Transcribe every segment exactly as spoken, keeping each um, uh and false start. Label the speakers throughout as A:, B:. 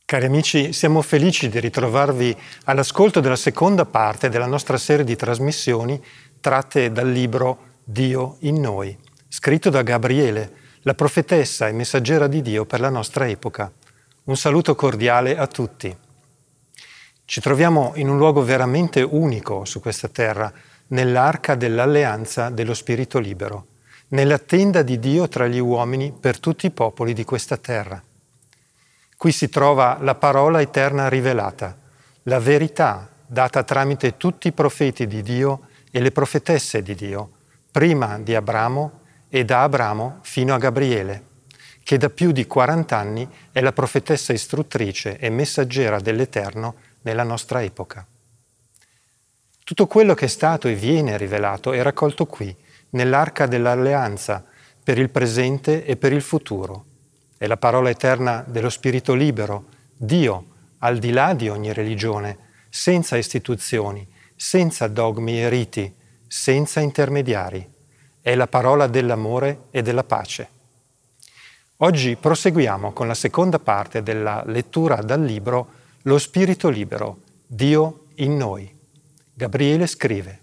A: Cari amici, siamo felici di ritrovarvi all'ascolto della seconda parte della nostra serie di trasmissioni tratte dal libro Dio in noi, scritto da Gabriele, la profetessa e messaggera di Dio per la nostra epoca. Un saluto cordiale a tutti. Ci troviamo in un luogo veramente unico su questa terra, nell'arca dell'alleanza dello Spirito libero, nella tenda di Dio tra gli uomini per tutti i popoli di questa terra. Qui si trova la parola eterna rivelata, la verità data tramite tutti i profeti di Dio e le profetesse di Dio, prima di Abramo e da Abramo fino a Gabriele, che da più di quaranta anni è la profetessa istruttrice e messaggera dell'Eterno nella nostra epoca. Tutto quello che è stato e viene rivelato è raccolto qui, nell'arca dell'alleanza, per il presente e per il futuro. È la parola eterna dello Spirito libero, Dio, al di là di ogni religione, senza istituzioni, senza dogmi e riti, senza intermediari. È la parola dell'amore e della pace. Oggi proseguiamo con la seconda parte della lettura dal libro Lo Spirito libero, Dio in noi. Gabriele scrive: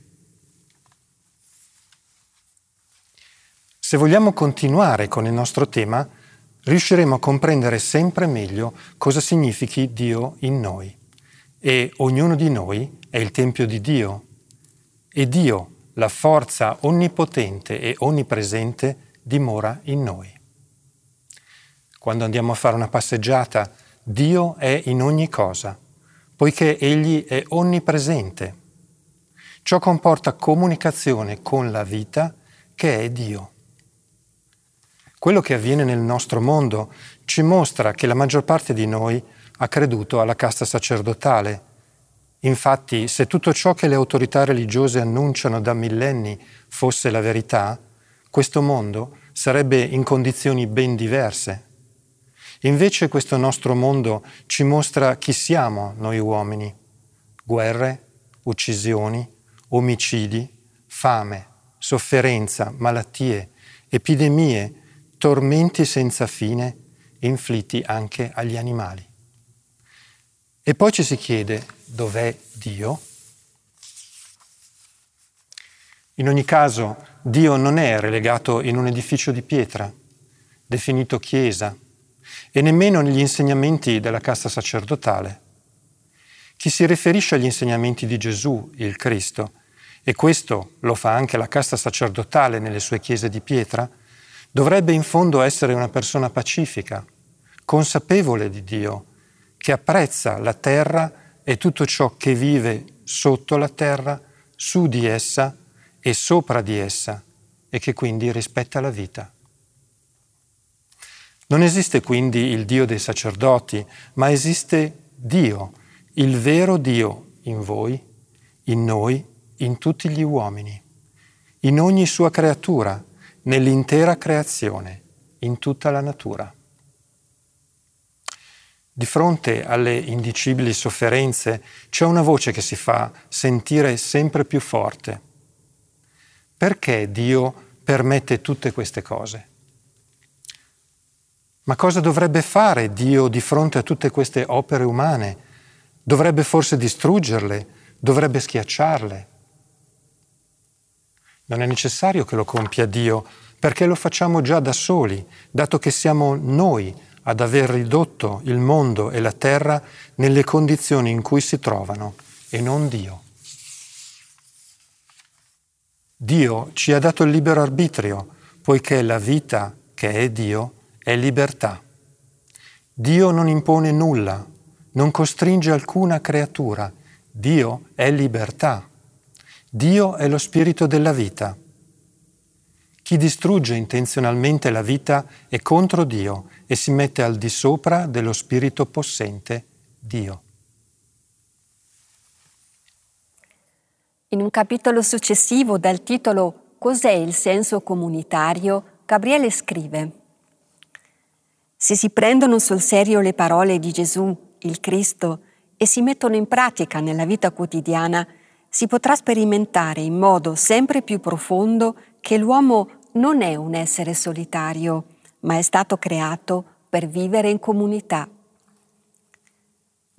A: Se vogliamo continuare con il nostro tema, riusciremo a comprendere sempre meglio cosa significhi Dio in noi. E ognuno di noi è il Tempio di Dio. E Dio, la forza onnipotente e onnipresente, dimora in noi. Quando andiamo a fare una passeggiata, Dio è in ogni cosa, poiché Egli è onnipresente. Ciò comporta comunicazione con la vita che è Dio. Quello che avviene nel nostro mondo ci mostra che la maggior parte di noi ha creduto alla casta sacerdotale. Infatti, se tutto ciò che le autorità religiose annunciano da millenni fosse la verità, questo mondo sarebbe in condizioni ben diverse. Invece questo nostro mondo ci mostra chi siamo noi uomini: guerre, uccisioni, omicidi, fame, sofferenza, malattie, epidemie, tormenti senza fine, inflitti anche agli animali. E poi ci si chiede: dov'è Dio? In ogni caso, Dio non è relegato in un edificio di pietra, definito chiesa, e nemmeno negli insegnamenti della casta sacerdotale. Chi si riferisce agli insegnamenti di Gesù, il Cristo, e questo lo fa anche la casta sacerdotale nelle sue chiese di pietra, dovrebbe in fondo essere una persona pacifica, consapevole di Dio, che apprezza la terra e tutto ciò che vive sotto la terra, su di essa e sopra di essa, e che quindi rispetta la vita. Non esiste quindi il Dio dei sacerdoti, ma esiste Dio, il vero Dio in voi, in noi, in tutti gli uomini, in ogni sua creatura, nell'intera creazione, in tutta la natura. Di fronte alle indicibili sofferenze c'è una voce che si fa sentire sempre più forte. Perché Dio permette tutte queste cose? Ma cosa dovrebbe fare Dio di fronte a tutte queste opere umane? Dovrebbe forse distruggerle? Dovrebbe schiacciarle? Non è necessario che lo compia Dio, perché lo facciamo già da soli, dato che siamo noi ad aver ridotto il mondo e la terra nelle condizioni in cui si trovano, e non Dio. Dio ci ha dato il libero arbitrio, poiché la vita, che è Dio, è libertà. Dio non impone nulla, non costringe alcuna creatura. Dio è libertà. Dio è lo spirito della vita. Chi distrugge intenzionalmente la vita è contro Dio e si mette al di sopra dello spirito possente, Dio.
B: In un capitolo successivo dal titolo Cos'è il senso comunitario, Gabriele scrive: Se si prendono sul serio le parole di Gesù, il Cristo, e si mettono in pratica nella vita quotidiana, si potrà sperimentare in modo sempre più profondo che l'uomo non è un essere solitario, ma è stato creato per vivere in comunità.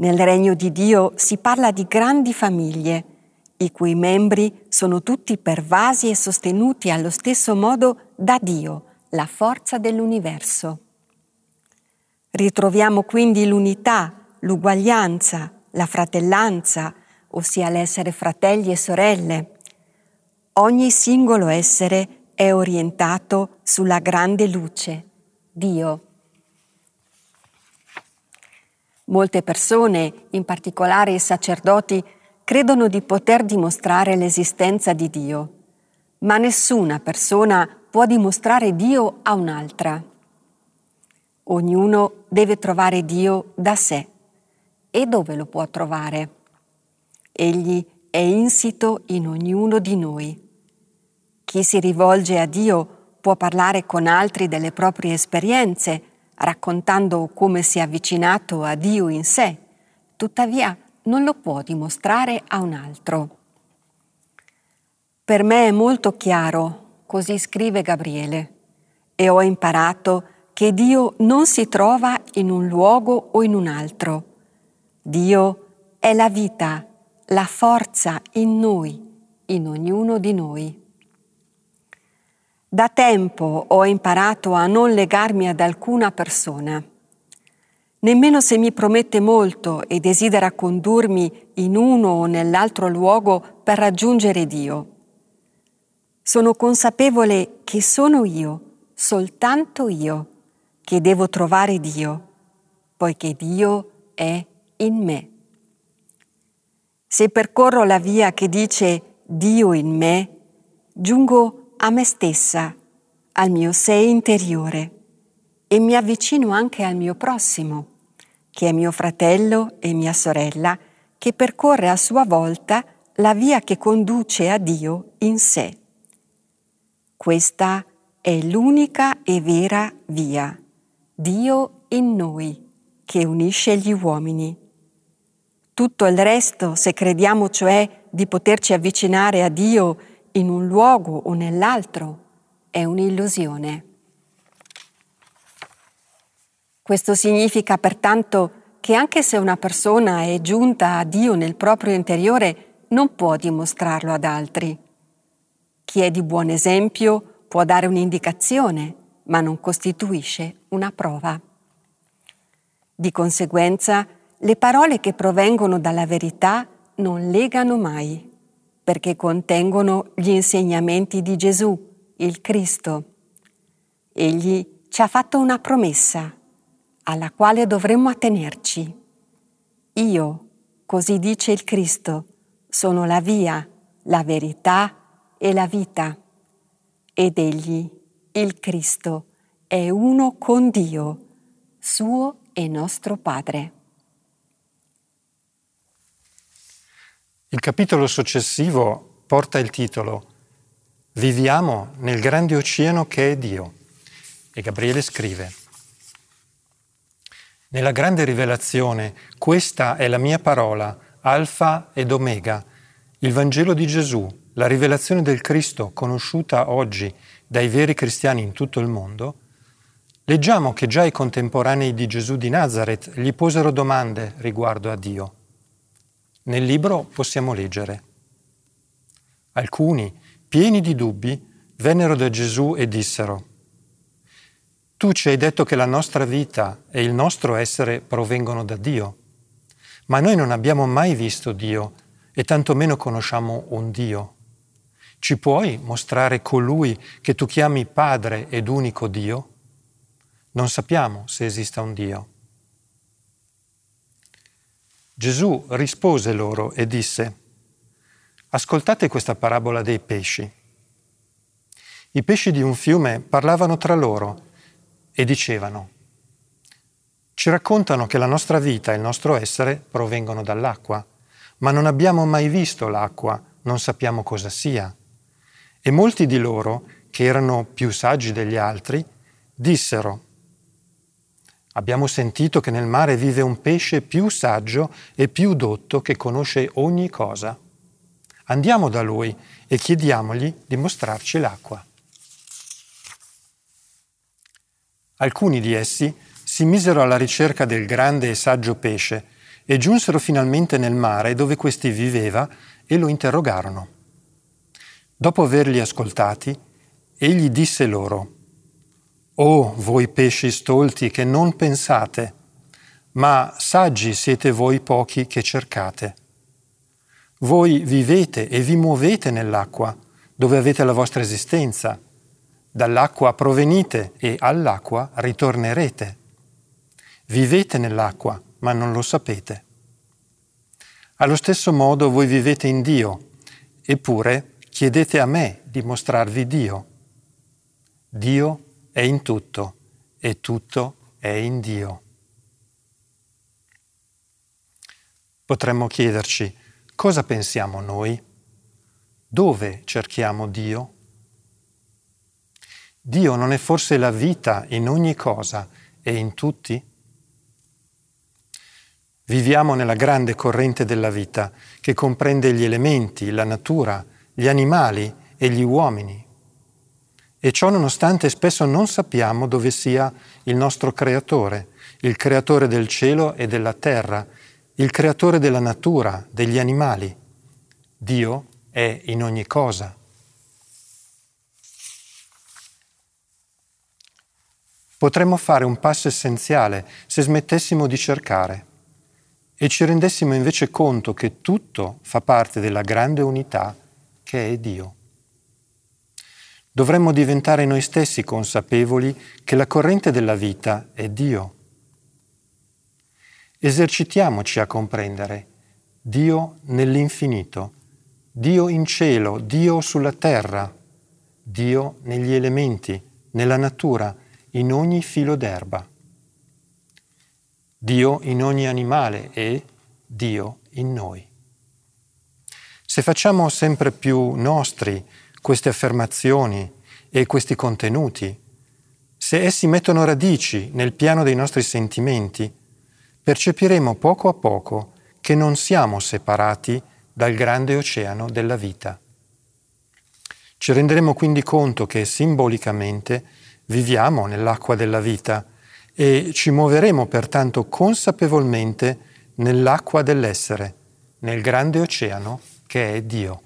B: Nel regno di Dio si parla di grandi famiglie, i cui membri sono tutti pervasi e sostenuti allo stesso modo da Dio, la forza dell'universo. Ritroviamo quindi l'unità, l'uguaglianza, la fratellanza, ossia l'essere fratelli e sorelle. Ogni singolo essere è orientato sulla grande luce, Dio. Molte persone, in particolare i sacerdoti, credono di poter dimostrare l'esistenza di Dio, ma nessuna persona può dimostrare Dio a un'altra. Ognuno deve trovare Dio da sé. E dove lo può trovare? Egli è insito in ognuno di noi. Chi si rivolge a Dio può parlare con altri delle proprie esperienze, raccontando come si è avvicinato a Dio in sé, tuttavia non lo può dimostrare a un altro. Per me è molto chiaro, così scrive Gabriele, e ho imparato che Dio non si trova in un luogo o in un altro. Dio è la vita, la forza in noi, in ognuno di noi. Da tempo ho imparato a non legarmi ad alcuna persona. Nemmeno se mi promette molto e desidera condurmi in uno o nell'altro luogo per raggiungere Dio. Sono consapevole che sono io, soltanto io, che devo trovare Dio, poiché Dio è in me. Se percorro la via che dice Dio in me, giungo a me stessa, al mio sé interiore, e mi avvicino anche al mio prossimo, che è mio fratello e mia sorella, che percorre a sua volta la via che conduce a Dio in sé. Questa è l'unica e vera via, Dio in noi, che unisce gli uomini. Tutto il resto, se crediamo cioè di poterci avvicinare a Dio in un luogo o nell'altro, è un'illusione. Questo significa pertanto che anche se una persona è giunta a Dio nel proprio interiore, non può dimostrarlo ad altri. Chi è di buon esempio può dare un'indicazione, ma non costituisce una prova. Di conseguenza, le parole che provengono dalla verità non legano mai, perché contengono gli insegnamenti di Gesù, il Cristo. Egli ci ha fatto una promessa, alla quale dovremmo attenerci. Io, così dice il Cristo, sono la via, la verità e la vita. Ed egli, il Cristo, è uno con Dio, suo e nostro Padre.
A: Il capitolo successivo porta il titolo Viviamo nel grande oceano che è Dio. E Gabriele scrive: Nella grande rivelazione, questa è la mia parola, Alfa ed Omega, il Vangelo di Gesù, la rivelazione del Cristo conosciuta oggi dai veri cristiani in tutto il mondo. Leggiamo che già i contemporanei di Gesù di Nazaret gli posero domande riguardo a Dio. Nel libro possiamo leggere: Alcuni, pieni di dubbi, vennero da Gesù e dissero: Tu ci hai detto che la nostra vita e il nostro essere provengono da Dio, ma noi non abbiamo mai visto Dio e tantomeno conosciamo un Dio. Ci puoi mostrare colui che tu chiami Padre ed unico Dio? Non sappiamo se esista un Dio. Gesù rispose loro e disse: Ascoltate questa parabola dei pesci. I pesci di un fiume parlavano tra loro e dicevano: Ci raccontano che la nostra vita e il nostro essere provengono dall'acqua, ma non abbiamo mai visto l'acqua, non sappiamo cosa sia. E molti di loro, che erano più saggi degli altri, dissero: Abbiamo sentito che nel mare vive un pesce più saggio e più dotto che conosce ogni cosa. Andiamo da lui e chiediamogli di mostrarci l'acqua. Alcuni di essi si misero alla ricerca del grande e saggio pesce e giunsero finalmente nel mare dove questi viveva e lo interrogarono. Dopo averli ascoltati, egli disse loro: «O voi pesci stolti che non pensate, ma saggi siete voi pochi che cercate. Voi vivete e vi muovete nell'acqua, dove avete la vostra esistenza. Dall'acqua provenite e all'acqua ritornerete. Vivete nell'acqua, ma non lo sapete. Allo stesso modo voi vivete in Dio, eppure chiedete a me di mostrarvi Dio. Dio è in tutto e tutto è in Dio». Potremmo chiederci: cosa pensiamo noi? Dove cerchiamo Dio? Dio non è forse la vita in ogni cosa e in tutti? Viviamo nella grande corrente della vita che comprende gli elementi, la natura, gli animali e gli uomini. E ciò nonostante spesso non sappiamo dove sia il nostro Creatore, il Creatore del cielo e della terra, il Creatore della natura, degli animali. Dio è in ogni cosa. Potremmo fare un passo essenziale se smettessimo di cercare e ci rendessimo invece conto che tutto fa parte della grande unità che è Dio. Dovremmo diventare noi stessi consapevoli che la corrente della vita è Dio. Esercitiamoci a comprendere Dio nell'infinito, Dio in cielo, Dio sulla terra, Dio negli elementi, nella natura, in ogni filo d'erba. Dio in ogni animale e Dio in noi. Se facciamo sempre più nostri queste affermazioni e questi contenuti, se essi mettono radici nel piano dei nostri sentimenti, percepiremo poco a poco che non siamo separati dal grande oceano della vita. Ci renderemo quindi conto che simbolicamente viviamo nell'acqua della vita e ci muoveremo pertanto consapevolmente nell'acqua dell'essere, nel grande oceano che è Dio.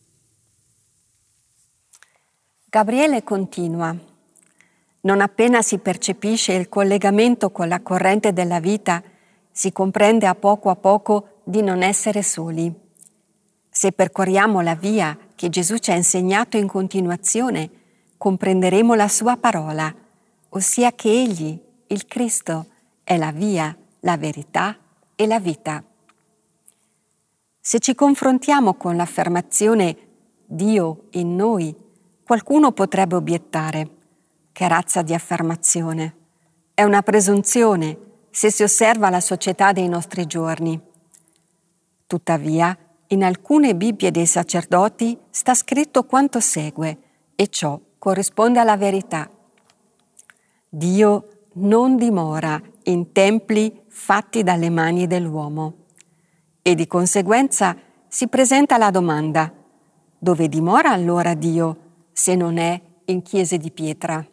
B: Gabriele continua: non appena si percepisce il collegamento con la corrente della vita, si comprende a poco a poco di non essere soli. Se percorriamo la via che Gesù ci ha insegnato in continuazione, comprenderemo la sua parola, ossia che Egli, il Cristo, è la via, la verità e la vita. Se ci confrontiamo con l'affermazione Dio in noi, qualcuno potrebbe obiettare: che razza di affermazione? È una presunzione se si osserva la società dei nostri giorni. Tuttavia, in alcune Bibbie dei sacerdoti sta scritto quanto segue, e ciò corrisponde alla verità. Dio non dimora in templi fatti dalle mani dell'uomo. E di conseguenza si presenta la domanda: dove dimora allora Dio se non è in chiese di pietra?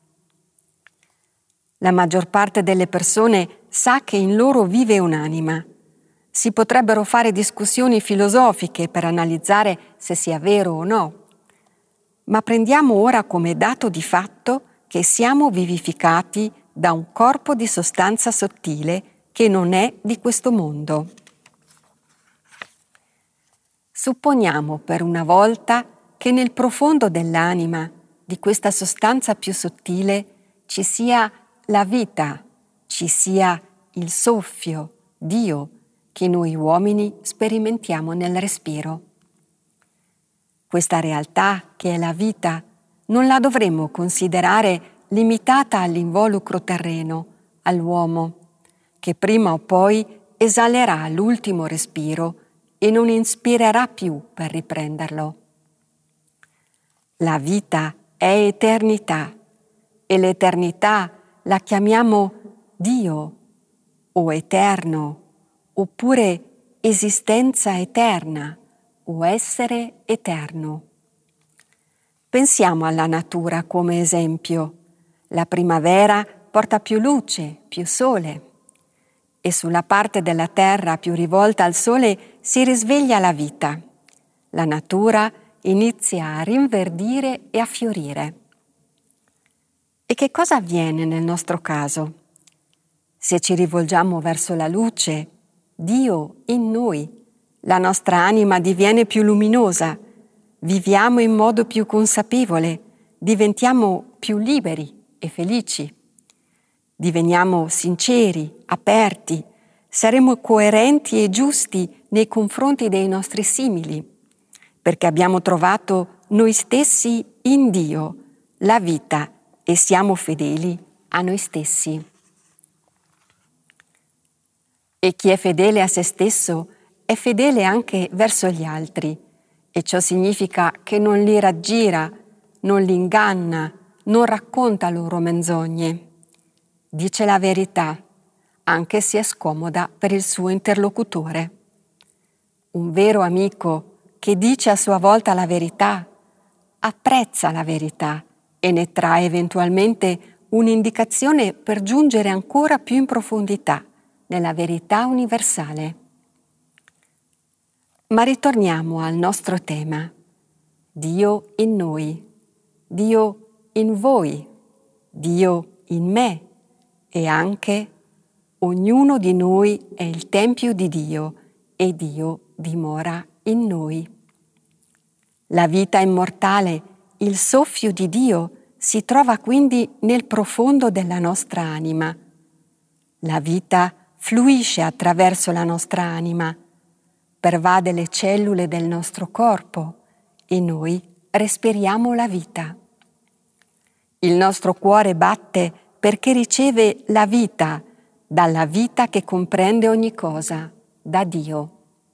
B: La maggior parte delle persone sa che in loro vive un'anima. Si potrebbero fare discussioni filosofiche per analizzare se sia vero o no, ma prendiamo ora come dato di fatto che siamo vivificati da un corpo di sostanza sottile che non è di questo mondo. Supponiamo per una volta che nel profondo dell'anima, di questa sostanza più sottile, ci sia la vita, ci sia il soffio, Dio, che noi uomini sperimentiamo nel respiro. Questa realtà, che è la vita, non la dovremmo considerare limitata all'involucro terreno, all'uomo, che prima o poi esalerà l'ultimo respiro e non inspirerà più per riprenderlo. La vita è eternità e l'eternità la chiamiamo Dio o eterno, oppure esistenza eterna o essere eterno. Pensiamo alla natura come esempio. La primavera porta più luce, più sole, e sulla parte della terra più rivolta al sole si risveglia la vita. La natura inizia a rinverdire e a fiorire. E che cosa avviene nel nostro caso? Se ci rivolgiamo verso la luce, Dio in noi, la nostra anima diviene più luminosa, viviamo in modo più consapevole, diventiamo più liberi e felici. Diveniamo sinceri, aperti, saremo coerenti e giusti nei confronti dei nostri simili, perché abbiamo trovato noi stessi in Dio, la vita, e siamo fedeli a noi stessi. E chi è fedele a se stesso è fedele anche verso gli altri, e ciò significa che non li raggira, non li inganna, non racconta loro menzogne. Dice la verità, anche se è scomoda per il suo interlocutore. Un vero amico che dice a sua volta la verità, apprezza la verità e ne trae eventualmente un'indicazione per giungere ancora più in profondità nella verità universale. Ma ritorniamo al nostro tema. Dio in noi, Dio in voi, Dio in me e anche ognuno di noi è il tempio di Dio e Dio dimora in noi. La vita immortale, il soffio di Dio, si trova quindi nel profondo della nostra anima. La vita fluisce attraverso la nostra anima, pervade le cellule del nostro corpo e noi respiriamo la vita. Il nostro cuore batte perché riceve la vita dalla vita che comprende ogni cosa, da Dio.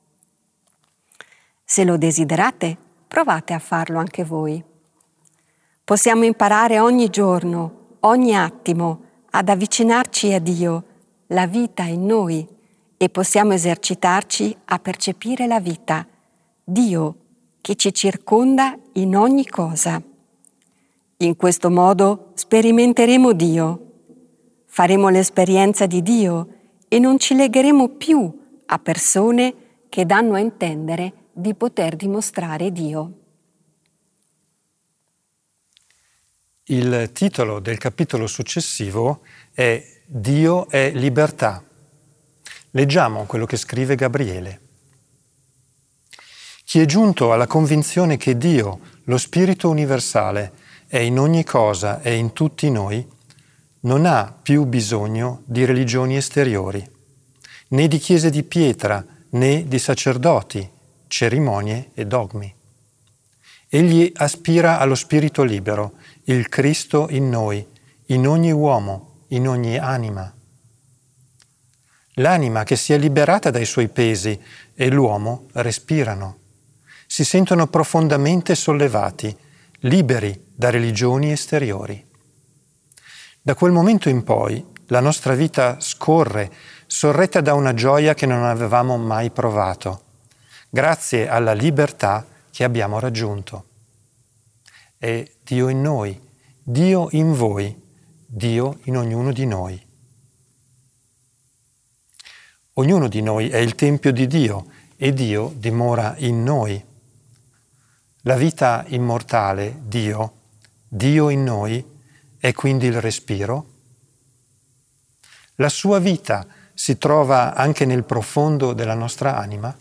B: Se lo desiderate, provate a farlo anche voi. Possiamo imparare ogni giorno, ogni attimo, ad avvicinarci a Dio, la vita in noi, e possiamo esercitarci a percepire la vita, Dio che ci circonda in ogni cosa. In questo modo sperimenteremo Dio, faremo l'esperienza di Dio e non ci legheremo più a persone che danno a intendere di poter dimostrare Dio.
A: Il titolo del capitolo successivo è Dio è libertà. Leggiamo quello che scrive Gabriele. Chi è giunto alla convinzione che Dio, lo Spirito universale, è in ogni cosa e in tutti noi, non ha più bisogno di religioni esteriori, né di chiese di pietra, né di sacerdoti, cerimonie e dogmi. Egli aspira allo Spirito libero, il Cristo in noi, in ogni uomo, in ogni anima. L'anima che si è liberata dai suoi pesi e l'uomo respirano. Si sentono profondamente sollevati, liberi da religioni esteriori. Da quel momento in poi la nostra vita scorre, sorretta da una gioia che non avevamo mai provato, grazie alla libertà che abbiamo raggiunto. È Dio in noi, Dio in voi, Dio in ognuno di noi. Ognuno di noi è il tempio di Dio e Dio dimora in noi. La vita immortale, Dio, Dio in noi, è quindi il respiro. La sua vita si trova anche nel profondo della nostra anima.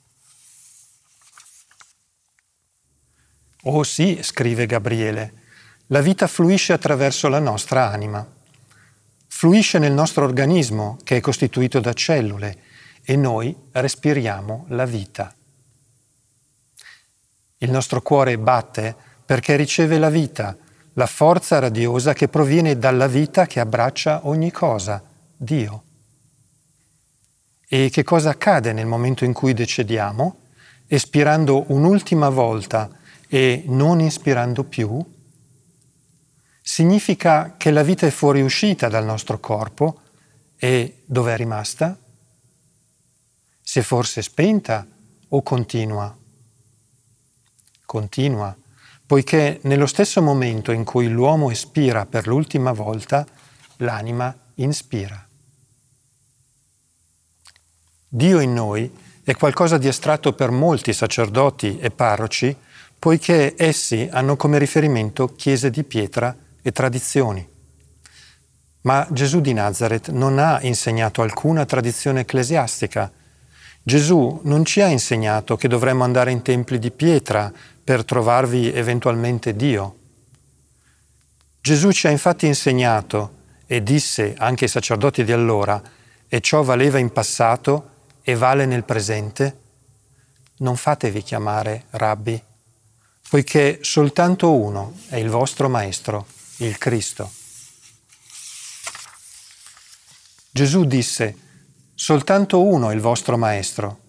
A: Oh sì, scrive Gabriele, la vita fluisce attraverso la nostra anima. Fluisce nel nostro organismo, che è costituito da cellule, e noi respiriamo la vita. Il nostro cuore batte perché riceve la vita, la forza radiosa che proviene dalla vita che abbraccia ogni cosa, Dio. E che cosa accade nel momento in cui decediamo? Espirando un'ultima volta e non inspirando più? Significa che la vita è fuoriuscita dal nostro corpo e dove è rimasta? Si è forse spenta o continua? Continua, poiché nello stesso momento in cui l'uomo espira per l'ultima volta, l'anima inspira. Dio in noi è qualcosa di astratto per molti sacerdoti e parroci, poiché essi hanno come riferimento chiese di pietra e tradizioni. Ma Gesù di Nazaret non ha insegnato alcuna tradizione ecclesiastica. Gesù non ci ha insegnato che dovremmo andare in templi di pietra per trovarvi eventualmente Dio. Gesù ci ha infatti insegnato, e disse anche ai sacerdoti di allora, e ciò valeva in passato e vale nel presente: non fatevi chiamare rabbi, poiché soltanto uno è il vostro Maestro, il Cristo. Gesù disse: soltanto uno è il vostro Maestro.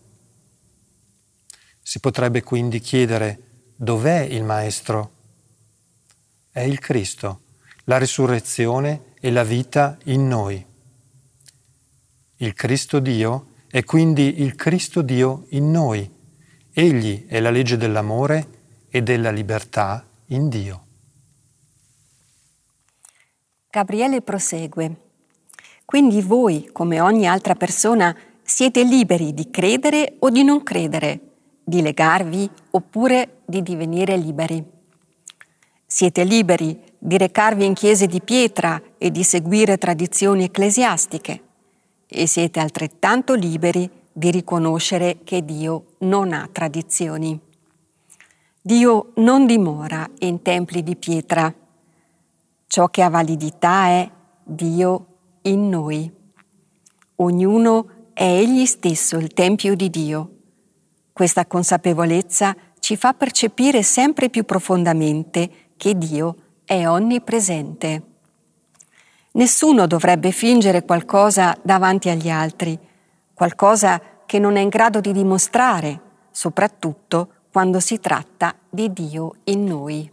A: Si potrebbe quindi chiedere: dov'è il Maestro? È il Cristo, la risurrezione e la vita in noi. Il Cristo Dio è quindi il Cristo Dio in noi. Egli è la legge dell'amore e della libertà in Dio.
B: Gabriele prosegue: quindi voi, come ogni altra persona, siete liberi di credere o di non credere, di legarvi oppure di divenire liberi. Siete liberi di recarvi in chiese di pietra e di seguire tradizioni ecclesiastiche, e siete altrettanto liberi di riconoscere che Dio non ha tradizioni. Dio non dimora in templi di pietra. Ciò che ha validità è Dio in noi. Ognuno è egli stesso il tempio di Dio. Questa consapevolezza ci fa percepire sempre più profondamente che Dio è onnipresente. Nessuno dovrebbe fingere qualcosa davanti agli altri, qualcosa che non è in grado di dimostrare, soprattutto quando si tratta di Dio in noi.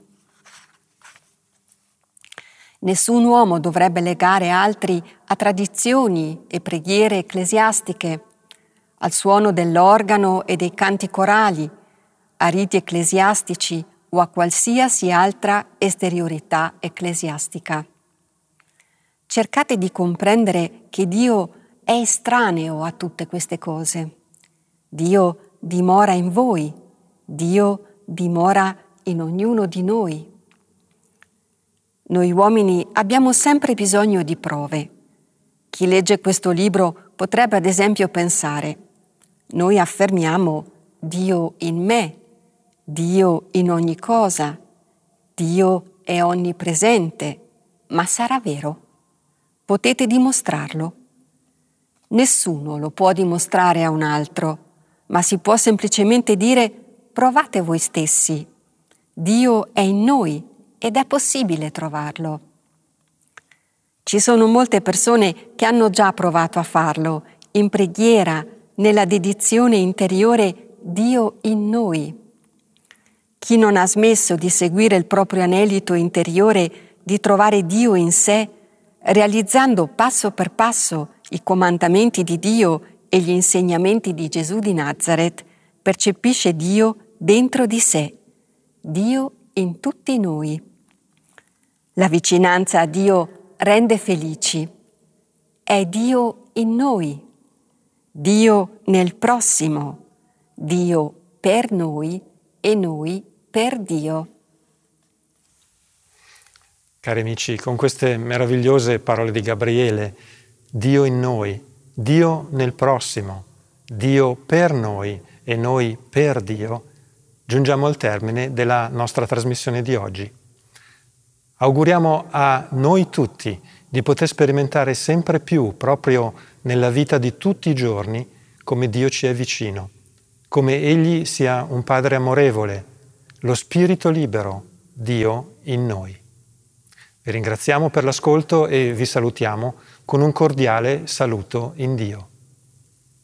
B: Nessun uomo dovrebbe legare altri a tradizioni e preghiere ecclesiastiche, al suono dell'organo e dei canti corali, a riti ecclesiastici o a qualsiasi altra esteriorità ecclesiastica. Cercate di comprendere che Dio è estraneo a tutte queste cose. Dio dimora in voi, Dio dimora in ognuno di noi. Noi uomini abbiamo sempre bisogno di prove. Chi legge questo libro potrebbe ad esempio pensare: noi affermiamo Dio in me, Dio in ogni cosa, Dio è onnipresente, ma sarà vero? Potete dimostrarlo? Nessuno lo può dimostrare a un altro, ma si può semplicemente dire: provate voi stessi. Dio è in noi ed è possibile trovarlo. Ci sono molte persone che hanno già provato a farlo, in preghiera, nella dedizione interiore Dio in noi. Chi non ha smesso di seguire il proprio anelito interiore, di trovare Dio in sé, realizzando passo per passo i comandamenti di Dio e gli insegnamenti di Gesù di Nazaret, percepisce Dio dentro di sé, Dio in tutti noi. La vicinanza a Dio rende felici. È Dio in noi, Dio nel prossimo, Dio per noi e noi per Dio.
A: Cari amici, con queste meravigliose parole di Gabriele, Dio in noi, Dio nel prossimo, Dio per noi e noi per Dio, giungiamo al termine della nostra trasmissione di oggi. Auguriamo a noi tutti di poter sperimentare sempre più, proprio nella vita di tutti i giorni, come Dio ci è vicino, come Egli sia un Padre amorevole, lo Spirito libero, Dio in noi. Vi ringraziamo per l'ascolto e vi salutiamo con un cordiale saluto in Dio.